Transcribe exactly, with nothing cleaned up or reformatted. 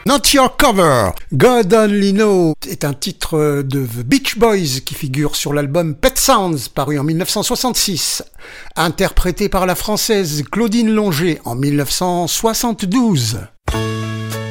Not Your Cover, God Only Knows est un titre de The Beach Boys qui figure sur l'album Pet Sounds paru en dix-neuf cent soixante-six, interprété par la française Claudine Longet en dix-neuf cent soixante-douze.